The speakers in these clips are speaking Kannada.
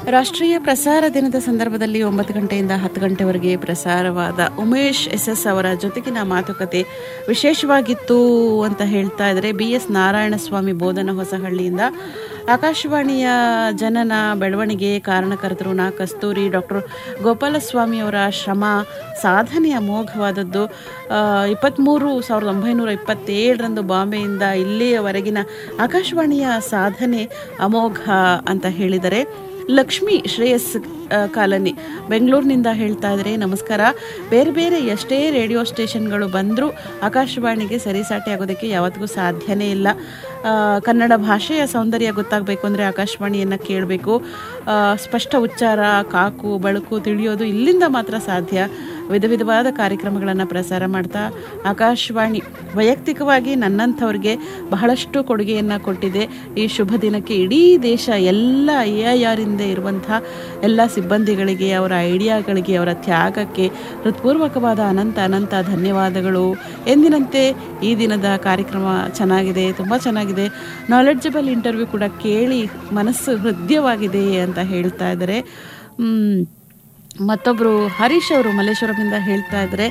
ರಾಷ್ಟ್ರೀಯ ಪ್ರಸಾರ ದಿನದ ಸಂದರ್ಭದಲ್ಲಿ 9 ಗಂಟೆಯಿಂದ 10 ಗಂಟೆವರೆಗೆ ಪ್ರಸಾರವಾದ ಉಮೇಶ್ ಎಸ್ ಅವರ ಜೊತೆಗಿನ ಮಾತುಕತೆ ವಿಶೇಷವಾಗಿತ್ತು ಅಂತ ಹೇಳ್ತಾ ಇದ್ದಾರೆ. BS ನಾರಾಯಣಸ್ವಾಮಿ ಬೋಧನ ಹೊಸಹಳ್ಳಿಯಿಂದ. ಆಕಾಶವಾಣಿಯ ಜನನ ಬೆಳವಣಿಗೆ ಕಾರಣಕರ್ತರು ನಾ ಕಸ್ತೂರಿ. ಡಾಕ್ಟರ್ ಗೋಪಾಲಸ್ವಾಮಿ ಅವರ ಶ್ರಮ ಸಾಧನೆ ಅಮೋಘವಾದದ್ದು. 1927 ಬಾಂಬೆಯಿಂದ ಇಲ್ಲಿಯವರೆಗಿನ ಆಕಾಶವಾಣಿಯ ಸಾಧನೆ ಅಮೋಘ ಅಂತ ಹೇಳಿದರೆ. ಲಕ್ಷ್ಮಿ ಶ್ರೇಯಸ್ ಕಾಲನಿ ಬೆಂಗಳೂರಿನಿಂದ ಹೇಳ್ತಾ ಇದ್ದಾರೆ, ನಮಸ್ಕಾರ. ಬೇರೆ ಬೇರೆ ಎಷ್ಟೇ ರೇಡಿಯೋ ಸ್ಟೇಷನ್ಗಳು ಬಂದರೂ ಆಕಾಶವಾಣಿಗೆ ಸರಿಸಾಟಿ ಆಗೋದಕ್ಕೆ ಯಾವತ್ತಿಗೂ ಸಾಧ್ಯನೇ ಇಲ್ಲ. ಕನ್ನಡ ಭಾಷೆಯ ಸೌಂದರ್ಯ ಗೊತ್ತಾಗಬೇಕು ಅಂದರೆ ಆಕಾಶವಾಣಿಯನ್ನು ಕೇಳಬೇಕು. ಸ್ಪಷ್ಟ ಉಚ್ಚಾರ, ಕಾಕು ಬಳಕು ತಿಳಿಯೋದು ಇಲ್ಲಿಂದ ಮಾತ್ರ ಸಾಧ್ಯ. ವಿಧ ವಿಧವಾದ ಕಾರ್ಯಕ್ರಮಗಳನ್ನು ಪ್ರಸಾರ ಮಾಡ್ತಾ ಆಕಾಶವಾಣಿ ವೈಯಕ್ತಿಕವಾಗಿ ನನ್ನಂಥವ್ರಿಗೆ ಬಹಳಷ್ಟು ಕೊಡುಗೆಯನ್ನು ಕೊಟ್ಟಿದೆ. ಈ ಶುಭ ದಿನಕ್ಕೆ ಇಡೀ ದೇಶ ಎಲ್ಲ AIR ಇಂದ ಇರುವಂಥ ಎಲ್ಲ ಸಿಬ್ಬಂದಿಗಳಿಗೆ, ಅವರ ಐಡಿಯಾಗಳಿಗೆ, ಅವರ ತ್ಯಾಗಕ್ಕೆ ಹೃತ್ಪೂರ್ವಕವಾದ ಅನಂತ ಧನ್ಯವಾದಗಳು. ಎಂದಿನಂತೆ ಈ ದಿನದ ಕಾರ್ಯಕ್ರಮ ಚೆನ್ನಾಗಿದೆ, ತುಂಬ ಚೆನ್ನಾಗಿದೆ. ನಾಲೆಡ್ಜಬಲ್ ಇಂಟರ್ವ್ಯೂ ಕೂಡ ಕೇಳಿ ಮನಸ್ಸು ಹೃದಯವಾಗಿದೆ ಅಂತ ಹೇಳ್ತಾ ಇದ್ದಾರೆ. ಮತ್ತೊಬ್ಬರು ಹರೀಶ್ ಅವರು ಮಲ್ಲೇಶ್ವರಮಿಂದ ಹೇಳ್ತಾ ಇದ್ದಾರೆ,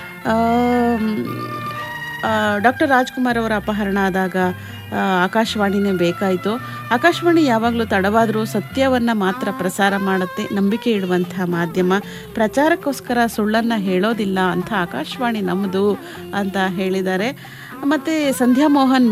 ಡಾಕ್ಟರ್ ರಾಜ್ಕುಮಾರ್ ಅವರ ಅಪಹರಣ ಆದಾಗ ಆಕಾಶವಾಣಿನೇ ಬೇಕಾಯಿತು. ಆಕಾಶವಾಣಿ ಯಾವಾಗಲೂ ತಡವಾದರೂ ಸತ್ಯವನ್ನು ಮಾತ್ರ ಪ್ರಸಾರ ಮಾಡುತ್ತೆ. ನಂಬಿಕೆ ಇಡುವಂಥ ಮಾಧ್ಯಮ. ಪ್ರಚಾರಕ್ಕೋಸ್ಕರ ಸುಳ್ಳನ್ನು ಹೇಳೋದಿಲ್ಲ ಅಂತ ಆಕಾಶವಾಣಿ ನಮ್ಮದು ಅಂತ ಹೇಳಿದ್ದಾರೆ. ಮತ್ತು ಸಂಧ್ಯಾ ಮೋಹನ್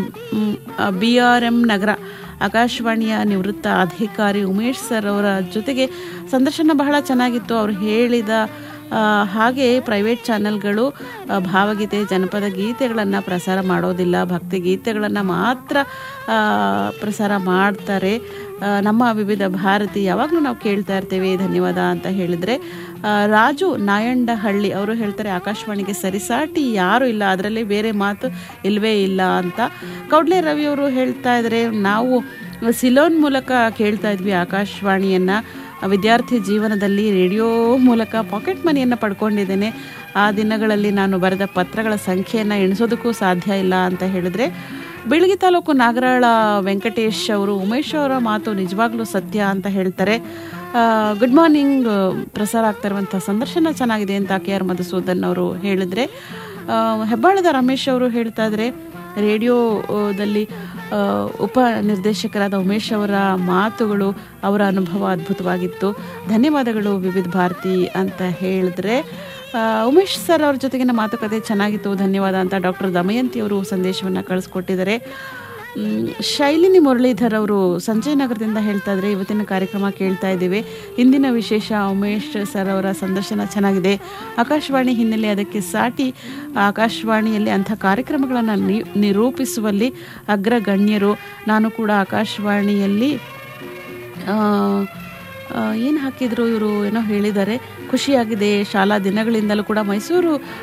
BRM ನಗರ ಆಕಾಶವಾಣಿಯ ನಿವೃತ್ತ ಅಧಿಕಾರಿ ಉಮೇಶ್ ಸರ್ ಅವರ ಜೊತೆಗೆ ಸಂದರ್ಶನ ಬಹಳ ಚೆನ್ನಾಗಿತ್ತು. ಅವರು ಹೇಳಿದ ಹಾಗೆ ಪ್ರೈವೇಟ್ ಚಾನೆಲ್ಗಳು ಭಾವಗೀತೆ, ಜನಪದ ಗೀತೆಗಳನ್ನು ಪ್ರಸಾರ ಮಾಡೋದಿಲ್ಲ, ಭಕ್ತಿ ಗೀತೆಗಳನ್ನು ಮಾತ್ರ ಪ್ರಸಾರ ಮಾಡ್ತಾರೆ. ನಮ್ಮ ವಿವಿಧ ಭಾರತಿ ಯಾವಾಗಲೂ ನಾವು ಕೇಳ್ತಾ ಇರ್ತೇವೆ, ಧನ್ಯವಾದ ಅಂತ ಹೇಳಿದರೆ. ರಾಜು ನಾಯಂಡಹಳ್ಳಿ ಅವರು ಹೇಳ್ತಾರೆ, ಆಕಾಶವಾಣಿಗೆ ಸರಿಸಾಟಿ ಯಾರೂ ಇಲ್ಲ, ಅದರಲ್ಲಿ ಬೇರೆ ಮಾತು ಇಲ್ಲವೇ ಇಲ್ಲ ಅಂತ. ಕೌಡ್ಲೆ ರವಿಯವರು ಹೇಳ್ತಾ ಇದ್ದಾರೆ, ನಾವು ಸಿಲೋನ್ ಮೂಲಕ ಕೇಳ್ತಾ ಇದ್ವಿ ಆಕಾಶವಾಣಿಯನ್ನು. ವಿದ್ಯಾರ್ಥಿ ಜೀವನದಲ್ಲಿ ರೇಡಿಯೋ ಮೂಲಕ ಪಾಕೆಟ್ ಮನಿಯನ್ನು ಪಡ್ಕೊಂಡಿದ್ದೇನೆ. ಆ ದಿನಗಳಲ್ಲಿ ನಾನು ಬರೆದ ಪತ್ರಗಳ ಸಂಖ್ಯೆಯನ್ನು ಎಣಿಸೋದಕ್ಕೂ ಸಾಧ್ಯ ಇಲ್ಲ ಅಂತ ಹೇಳಿದ್ರೆ. ಬೀಳಗಿ ತಾಲೂಕು ನಾಗರಾಳ ವೆಂಕಟೇಶ್ ಅವರು, ಉಮೇಶ್ ಅವರ ಮಾತು ನಿಜವಾಗ್ಲೂ ಸತ್ಯ ಅಂತ ಹೇಳ್ತಾರೆ. ಗುಡ್ ಮಾರ್ನಿಂಗ್, ಪ್ರಸಾರ ಆಗ್ತಾ ಇರುವಂಥ ಸಂದರ್ಶನ ಚೆನ್ನಾಗಿದೆ ಅಂತ KR ಮಧುಸೂದನ್ ಅವರು ಹೇಳಿದರೆ. ಹೆಬ್ಬಾಳದ ರಮೇಶ್ ಅವರು ಹೇಳ್ತಾ ಇದ್ದಾರೆ, ರೇಡಿಯೋದಲ್ಲಿ ಉಪ ನಿರ್ದೇಶಕರಾದ ಉಮೇಶ್ ಅವರ ಮಾತುಗಳು, ಅವರ ಅನುಭವ ಅದ್ಭುತವಾಗಿತ್ತು. ಧನ್ಯವಾದಗಳು ವಿವಿಧ ಭಾರತಿ ಅಂತ ಹೇಳಿದ್ರೆ. ಉಮೇಶ್ ಸರ್ ಅವ್ರ ಜೊತೆಗಿನ ಮಾತುಕತೆ ಚೆನ್ನಾಗಿತ್ತು, ಧನ್ಯವಾದ ಅಂತ ಡಾಕ್ಟರ್ ದಮಯಂತಿ ಅವರು ಸಂದೇಶವನ್ನು ಕಳಿಸ್ಕೊಟ್ಟಿದ್ದಾರೆ. ಶೈಲಿನಿ ಮುರಳೀಧರ್ ಅವರು ಸಂಜಯ್ ನಗರದಿಂದ ಹೇಳ್ತಾ ಇದ್ದಾರೆ, ಇವತ್ತಿನ ಕಾರ್ಯಕ್ರಮ ಕೇಳ್ತಾ ಇದ್ದೇವೆ. ಇಂದಿನ ವಿಶೇಷ ಉಮೇಶ್ ಸರ್ ಅವರ ಸಂದರ್ಶನ ಚೆನ್ನಾಗಿದೆ. ಆಕಾಶವಾಣಿ ಹಿನ್ನೆಲೆ ಅದಕ್ಕೆ ಸಾಟಿ. ಆಕಾಶವಾಣಿಯಲ್ಲಿ ಅಂಥ ಕಾರ್ಯಕ್ರಮಗಳನ್ನು ನಿರೂಪಿಸುವಲ್ಲಿ ಅಗ್ರಗಣ್ಯರು. ನಾನು ಕೂಡ ಆಕಾಶವಾಣಿಯಲ್ಲಿ ಏನು ಹಾಕಿದ್ರು, ಇವರು ಏನೋ ಹೇಳಿದ್ದಾರೆ, ಖುಷಿಯಾಗಿದೆ. ಶಾಲಾ ದಿನಗಳಿಂದಲೂ ಕೂಡ ಮೈಸೂರು